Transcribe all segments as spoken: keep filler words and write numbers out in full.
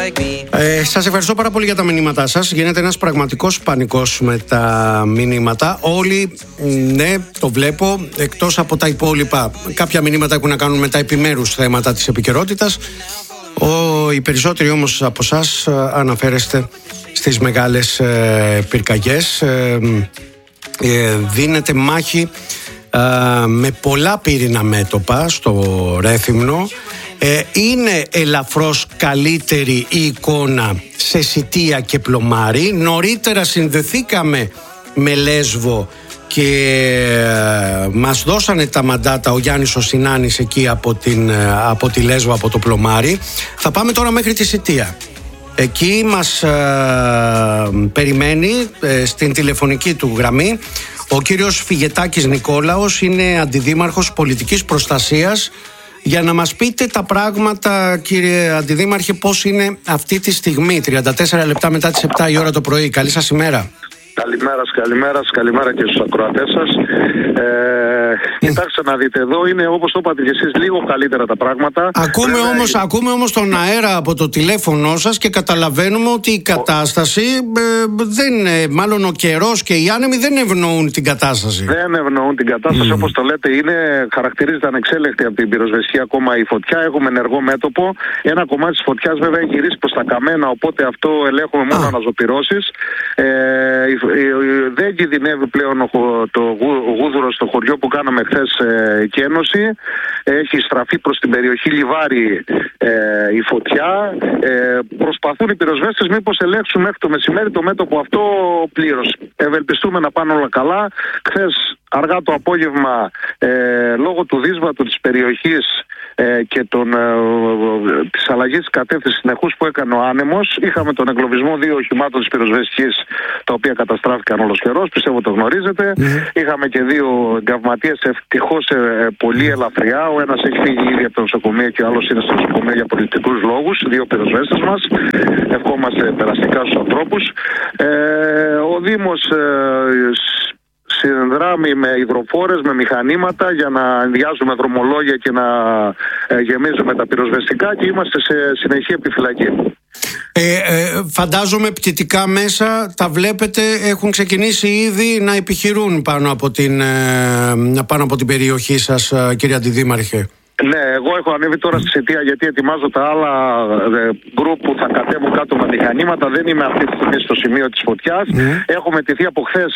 Ε, σας ευχαριστώ πάρα πολύ για τα μηνύματά σας. Γίνεται ένας πραγματικός πανικός με τα μηνύματα. Όλοι, ναι, το βλέπω, εκτός από τα υπόλοιπα. Κάποια μηνύματα έχουν να κάνουν με τα επιμέρους θέματα της επικαιρότητας. Ο, οι περισσότεροι όμως από εσάς αναφέρεστε στις μεγάλες ε, πυρκαγιές. Ε, ε, δίνεται μάχη ε, με πολλά πύρινα μέτωπα στο Ρέθυμνο. Ε, είναι ελαφρώς καλύτερη η εικόνα σε Σιτία και Πλωμάρι. Νωρίτερα συνδεθήκαμε με Λέσβο και ε, μας δώσανε τα μαντάτα ο Γιάννης ο Συνάνης εκεί από, την, ε, από τη Λέσβο, από το Πλωμάρι. Θα πάμε τώρα μέχρι τη Σιτία. Εκεί μας ε, περιμένει ε, στην τηλεφωνική του γραμμή ο κύριος Φιγετάκης Νικόλαος. Είναι αντιδήμαρχος πολιτικής προστασίας. Για να μας πείτε τα πράγματα, κύριε Αντιδήμαρχε, πώς είναι αυτή τη στιγμή, τριάντα τέσσερα λεπτά μετά τις επτά η ώρα το πρωί. Καλή σας ημέρα. Καλημέρα σας, καλημέρα σας, καλημέρα και στους ακροατές σας. Ε, κοιτάξτε να δείτε, εδώ είναι όπως το είπατε και εσείς, λίγο καλύτερα τα πράγματα. Ακούμε, Βέβαια, όμως, η... ακούμε όμως τον αέρα από το τηλέφωνο σας και καταλαβαίνουμε ότι η κατάσταση ε, δεν είναι, μάλλον ο καιρός και οι άνεμοι δεν ευνοούν την κατάσταση. Δεν ευνοούν την κατάσταση, mm. όπως το λέτε, είναι, χαρακτηρίζεται ανεξέλεκτη από την πυροσβεστική ακόμα η φωτιά. Έχουμε ενεργό μέτωπο. Ένα κομμάτι της φωτιάς βέβαια έχει γυρίσει προς τα καμένα, οπότε αυτό ελέγχουμε μόνο ah. αναζωπυρώσεις. Ε, δεν κινδυνεύει πλέον το γούδουρο στο χωριό που κάναμε χθες ε, κένωση. Έχει στραφεί προς την περιοχή Λιβάρι ε, η φωτιά. Ε, προσπαθούν οι πυροσβέστες μήπως ελέγξουν μέχρι το μεσημέρι το μέτωπο αυτό πλήρως. Ευελπιστούμε να πάνε όλα καλά. Χθες αργά το απόγευμα, ε, λόγω του δύσβατου της περιοχής ε, και των, ε, της αλλαγής της κατεύθυνσης συνεχούς που έκανε ο άνεμος, είχαμε τον εγκλωβισμό δύο οχημάτων της πυροσβεστικής, τα οποία καταστράφηκαν ολοσχερός, πιστεύω το γνωρίζετε. Mm. Είχαμε και δύο εγκαυματίες, ευτυχώς ε, πολύ ελαφριά. Ο ένας έχει φύγει ήδη από το νοσοκομείο και ο άλλος είναι στο νοσοκομείο για πολιτικούς λόγους, δύο πυροσβέστες μας. Ευχόμαστε περαστικά στους ανθρώπους. Ε, ο Δήμος ε, συνδράμει με υδροφόρες, με μηχανήματα για να ενδιάζουμε δρομολόγια και να ε, γεμίζουμε τα πυροσβεστικά και είμαστε σε συνεχή επιφυλακή. Ε, ε, φαντάζομαι πτυτικά μέσα τα βλέπετε, έχουν ξεκινήσει ήδη να επιχειρούν πάνω από την, ε, πάνω από την περιοχή σας, κύριε Αντιδήμαρχε. Ναι, εγώ έχω ανέβει τώρα στη Σιτία γιατί ετοιμάζω τα άλλα γκρουπ που θα κατέβουν κάτω με μηχανήματα. Δεν είμαι αυτή τη στιγμή στο σημείο της φωτιάς. Mm. Έχω μετηθεί από χθες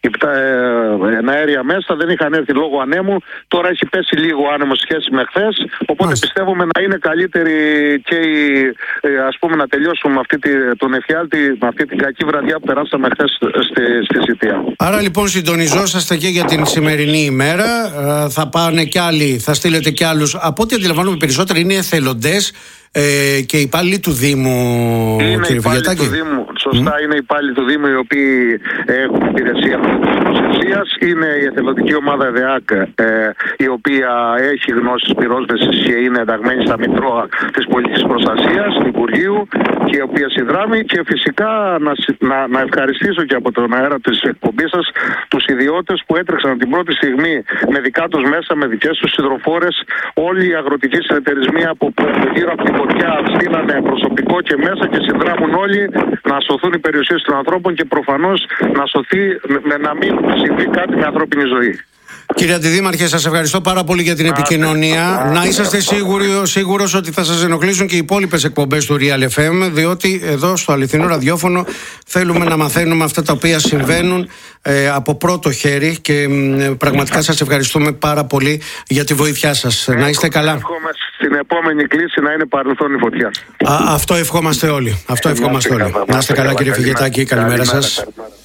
αέρια μέσα, δεν είχαν έρθει λόγω ανέμου. Τώρα έχει πέσει λίγο άνεμο σχέση με χθες. Οπότε mm. πιστεύουμε να είναι καλύτερη και η, ας πούμε, να τελειώσουμε με αυτή τη, τον εφιάλτη, με αυτή την κακή βραδιά που περάσαμε χθες στη, στη Σιτία. Άρα λοιπόν συντονιζόσαστε και για την σημερινή ημέρα. Θα πάνε κι άλλοι, θα στείλετε κι άλλους. Από ό,τι αντιλαμβάνομαι περισσότερο είναι εθελοντές ε, και υπάλληλοι του Δήμου, είναι κύριε Φιγετάκη. Του Δήμου, σωστά, mm. είναι υπάλληλοι του Δήμου οι οποίοι έχουν υπηρεσία προστασίας. Είναι η εθελοντική ομάδα ΕΔΕΑΚ ε, η οποία έχει γνώσεις πυρόσβεσης και είναι ενταγμένη στα Μητρώα της Πολιτικής Προστασίας του Υπουργείου και η οποία συνδράμει. Και φυσικά να, να, να ευχαριστήσω και από τον αέρα της εκπομπής σας τους ιδιώτες που έτρεξαν την πρώτη στιγμή με δικά τους μέσα, με δικές τους υδροφόρες. Όλοι οι αγροτικοί συνεταιρισμοί από γύρω από την φωτιά στείλανε προσωπικό και μέσα και συνδράμουν όλοι να σωθούν οι περιουσίες των ανθρώπων και προφανώς να σωθεί, με να μην συμβεί κάτι με ανθρώπινη ζωή. Κύριε Αντιδήμαρχε, σας ευχαριστώ πάρα πολύ για την επικοινωνία. Να είσαστε σίγουροι, σίγουρος ότι θα σας ενοχλήσουν και οι υπόλοιπες εκπομπές του Real εφ εμ, διότι εδώ στο αληθινό ραδιόφωνο θέλουμε να μαθαίνουμε αυτά τα οποία συμβαίνουν ε, από πρώτο χέρι και ε, πραγματικά σας ευχαριστούμε πάρα πολύ για τη βοήθειά σας. Να είστε καλά. Ευχόμαστε στην επόμενη κλίση να είναι παρελθόν η φωτιά. Α, αυτό ευχόμαστε όλοι. Αυτό ευχόμαστε όλοι. Να είστε καλά, κύριε Φιγετάκη. Καλημέρα σας.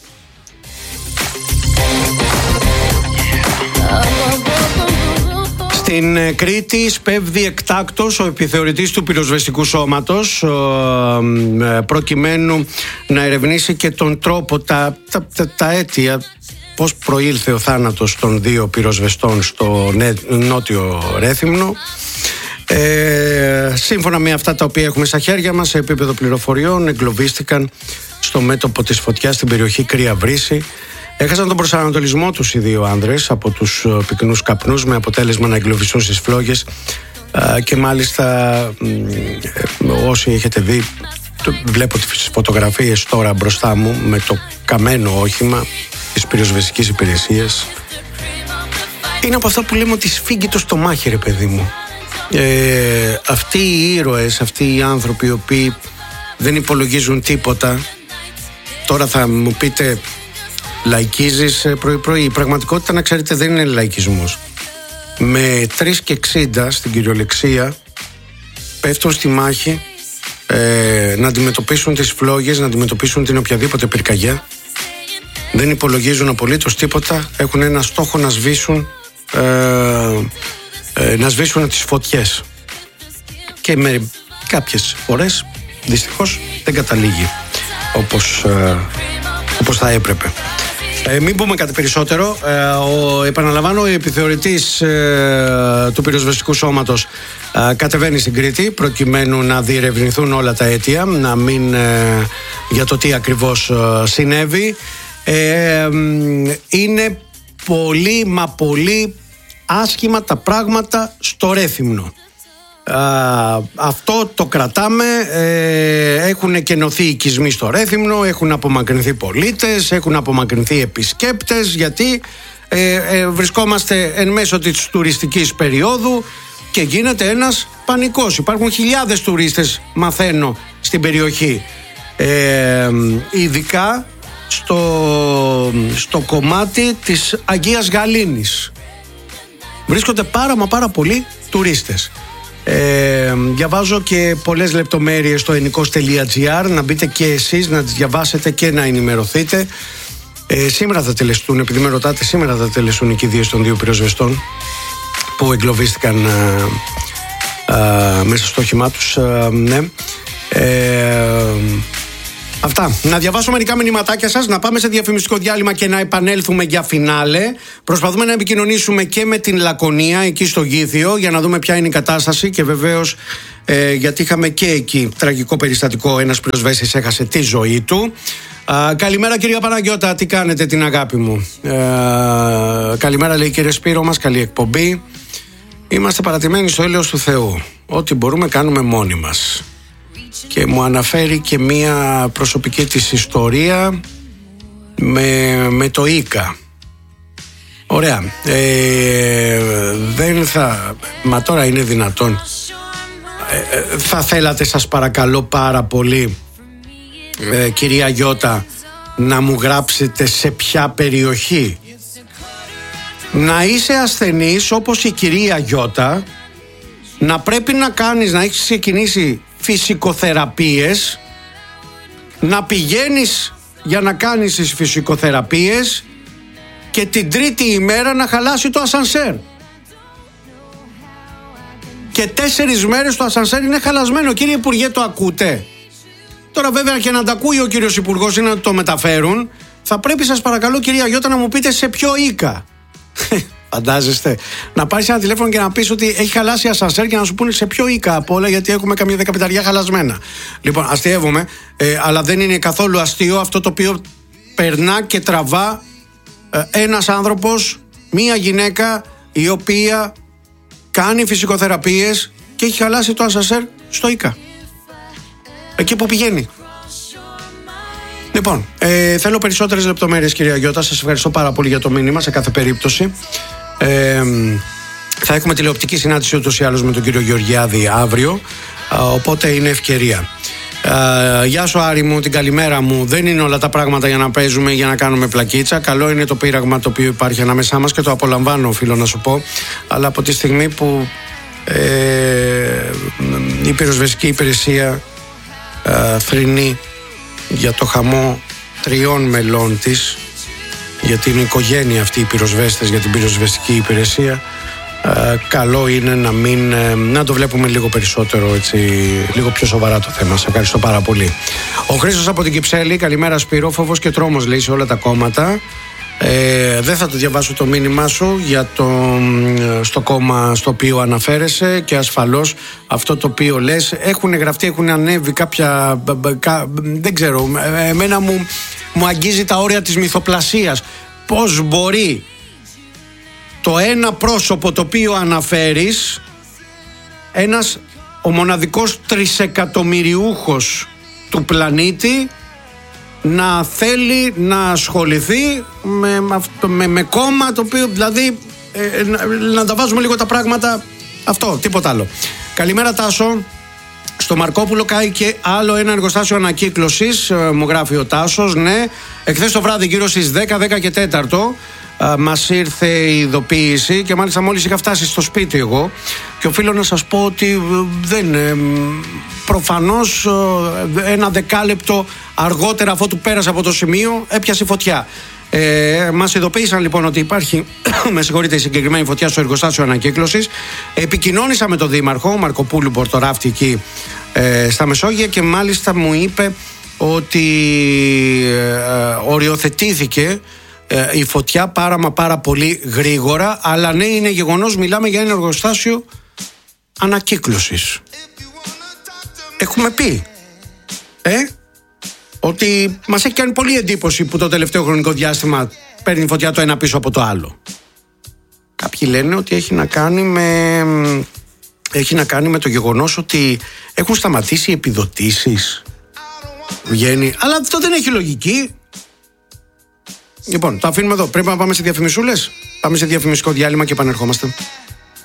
Στην Κρήτη σπέβδει εκτάκτος ο επιθεωρητής του πυροσβεστικού σώματος προκειμένου να ερευνήσει και τον τρόπο, τα, τα, τα, τα αίτια, πώς προήλθε ο θάνατος των δύο πυροσβεστών στο νότιο Ρέθυμνο. Ε, σύμφωνα με αυτά τα οποία έχουμε στα χέρια μας, σε επίπεδο πληροφοριών, εγκλωβίστηκαν στο μέτωπο της φωτιάς στην περιοχή Κρύα Βρύση. Έχασαν τον προσανατολισμό τους οι δύο άνδρες από τους πυκνούς καπνούς, με αποτέλεσμα να εγκλωβιστούν στις φλόγες και μάλιστα όσοι έχετε δει βλέπω τις φωτογραφίες τώρα μπροστά μου με το καμένο όχημα της πυροσβεστικής υπηρεσίας. Είναι από αυτά που λέμε ότι σφίγγει το στομάχι, ρε παιδί μου. Ε, αυτοί οι ήρωες, αυτοί οι άνθρωποι οι οποίοι δεν υπολογίζουν τίποτα. Τώρα θα μου πείτε, λαϊκίζεις πρωί-πρωί. Η πραγματικότητα, να ξέρετε, δεν είναι λαϊκισμός. Με τρία και εξήντα στην κυριολεξία πέφτουν στη μάχη ε, να αντιμετωπίσουν τις φλόγες, να αντιμετωπίσουν την οποιαδήποτε πυρκαγιά. Δεν υπολογίζουν απολύτως τίποτα. Έχουν ένα στόχο να σβήσουν ε, ε, να σβήσουν τις φωτιές. Και με κάποιες φορές δυστυχώς δεν καταλήγει όπως, ε, όπως θα έπρεπε. Ε, μην πούμε κάτι περισσότερο. Ε, ο, επαναλαμβάνω, ο επιθεωρητής ε, του πυροσβεστικού σώματος ε, κατεβαίνει στην Κρήτη προκειμένου να διερευνηθούν όλα τα αίτια, να μην ε, για το τι ακριβώς ε, συνέβη. Ε, είναι πολύ μα πολύ άσχημα τα πράγματα στο Ρέθυμνο. Uh, αυτό το κρατάμε. ε, Έχουν εκενωθεί οικισμοί στο Ρέθυμνο, έχουν απομακρυνθεί πολίτες, έχουν απομακρυνθεί επισκέπτες, γιατί ε, ε, βρισκόμαστε εν μέσω της τουριστικής περίοδου και γίνεται ένας πανικός. Υπάρχουν χιλιάδες τουρίστες, μαθαίνω, στην περιοχή, ε, ειδικά στο, στο κομμάτι της Αγίας Γαλήνης. Βρίσκονται πάρα μα πάρα πολλοί τουρίστες. Ε, διαβάζω και πολλές λεπτομέρειες στο ενικός τελεία τζι άρ, να μπείτε και εσείς να τις διαβάσετε και να ενημερωθείτε. ε, Σήμερα θα τελεστούν, επειδή με ρωτάτε, σήμερα θα τελεστούν οι κηδείες των δύο πυροσβεστών που εγκλωβίστηκαν α, α, μέσα στο όχημά τους. Α, ναι. ε, Αυτά. Να διαβάσω μερικά μηνυματάκια σας, να πάμε σε διαφημιστικό διάλειμμα και να επανέλθουμε για φινάλε. Προσπαθούμε να επικοινωνήσουμε και με την Λακωνία εκεί στο Γήθιο για να δούμε ποια είναι η κατάσταση και βεβαίως ε, γιατί είχαμε και εκεί τραγικό περιστατικό, ένας πυροσβέστης έχασε τη ζωή του. Α, καλημέρα κυρία Παναγιώτα, τι κάνετε την αγάπη μου? Ε, καλημέρα λέει κύριε Σπύρο μας, καλή εκπομπή. Είμαστε παρατημένοι στο έλεος του Θεού. Ό,τι μπορούμε κάνουμε μόνοι μας. Και μου αναφέρει και μία προσωπική της ιστορία με, με το Ίκα. Ωραία. ε, Δεν θα... Μα τώρα είναι δυνατόν? ε, Θα θέλατε, σας παρακαλώ πάρα πολύ, ε, κυρία Γιώτα, να μου γράψετε σε ποια περιοχή? Να είσαι ασθενής όπως η κυρία Γιώτα, να πρέπει να κάνεις, να έχεις ξεκινήσει φυσικοθεραπείες, να πηγαίνεις για να κάνεις τις φυσικοθεραπείες και την τρίτη ημέρα να χαλάσει το ασανσέρ. Και τέσσερις μέρες το ασανσέρ είναι χαλασμένο. Κύριε Υπουργέ, το ακούτε? Τώρα βέβαια και να τα ακούει ο κύριος Υπουργός ή να το μεταφέρουν, θα πρέπει, σας παρακαλώ κυρία Γιώτα, να μου πείτε σε ποιο Ίκα. Φαντάζεστε να πάρεις ένα τηλέφωνο και να πεις ότι έχει χαλάσει ασανσέρ και να σου πούνε σε ποιο Ίκα από όλα, γιατί έχουμε καμία δεκαπενταριά χαλασμένα. Λοιπόν, αστείευομαι, ε, αλλά δεν είναι καθόλου αστείο αυτό το οποίο περνά και τραβά ε, ένας άνθρωπος, μία γυναίκα η οποία κάνει φυσικοθεραπείες και έχει χαλάσει το ασανσέρ στο Ίκα, εκεί που πηγαίνει. Λοιπόν, ε, θέλω περισσότερες λεπτομέρειες κυρία Γιώτα. Σας ευχαριστώ πάρα πολύ για το μήνυμα σε κάθε περίπτωση. ε, Θα έχουμε τηλεοπτική συνάντηση ούτως ή άλλως με τον κύριο Γεωργιάδη αύριο, ε, οπότε είναι ευκαιρία. ε, Γεια σου Άρη μου, την καλημέρα μου. Δεν είναι όλα τα πράγματα για να παίζουμε, για να κάνουμε πλακίτσα. Καλό είναι το πείραγμα το οποίο υπάρχει ανάμεσά μας και το απολαμβάνω, οφείλω να σου πω. Αλλά από τη στιγμή που ε, η πυροσβεστική υπηρεσία ε, θρηνεί για το χαμό τριών μελών της, γιατί είναι οικογένεια αυτή οι πυροσβέστες για την πυροσβεστική υπηρεσία, ε, καλό είναι να μην ε, να το βλέπουμε λίγο περισσότερο, έτσι, λίγο πιο σοβαρά το θέμα. Σε ευχαριστώ πάρα πολύ. Ο Χρήστος από την Κυψέλη, καλημέρα Σπύρο. Φόβος και τρόμος λέει σε όλα τα κόμματα. Ε, δεν θα το διαβάσω το μήνυμά σου για το, στο κόμμα στο οποίο αναφέρεσαι, και ασφαλώς αυτό το οποίο λες έχουν γραφτεί, έχουν ανέβει κάποια κα, δεν ξέρω, εμένα μου, μου αγγίζει τα όρια της μυθοπλασίας. Πώς μπορεί το ένα πρόσωπο το οποίο αναφέρεις, ένας ο μοναδικός τρισεκατομμυριούχος του πλανήτη να θέλει να ασχοληθεί με, με, με κόμμα το οποίο δηλαδή ε, να, να τα βάζουμε λίγο τα πράγματα, αυτό, τίποτα άλλο. Καλημέρα Τάσο. Στο Μαρκόπουλο κάει και άλλο ένα εργοστάσιο ανακύκλωσης, μου γράφει ο Τάσος. Ναι, εχθές το βράδυ γύρω στις δέκα, δέκα και τέταρτο μας ήρθε η ειδοποίηση και μάλιστα μόλις είχα φτάσει στο σπίτι εγώ και οφείλω να σας πω ότι δεν προφανώς ένα δεκάλεπτο αργότερα αφού του πέρασε από το σημείο έπιασε φωτιά. Ε, μας ειδοποίησαν λοιπόν ότι υπάρχει με συγχωρείτε η συγκεκριμένη φωτιά στο εργοστάσιο ανακύκλωσης. Επικοινώνησα με τον Δήμαρχο Μαρκοπούλου Πορτοράφτη εκεί ε, στα Μεσόγεια και μάλιστα μου είπε ότι ε, οριοθετήθηκε ε, η φωτιά πάρα μα πάρα πολύ γρήγορα, αλλά ναι, είναι γεγονός, μιλάμε για ένα εργοστάσιο ανακύκλωσης. Έχουμε πει ε ότι μας έχει κάνει πολύ εντύπωση που το τελευταίο χρονικό διάστημα παίρνει φωτιά το ένα πίσω από το άλλο. Κάποιοι λένε ότι έχει να κάνει με, έχει να κάνει με το γεγονός ότι έχουν σταματήσει οι επιδοτήσεις. Βγαίνει, αλλά αυτό δεν έχει λογική. Λοιπόν, το αφήνουμε εδώ. Πρέπει να πάμε σε διαφημισούλες. Πάμε σε διαφημιστικό διάλειμμα και επανερχόμαστε.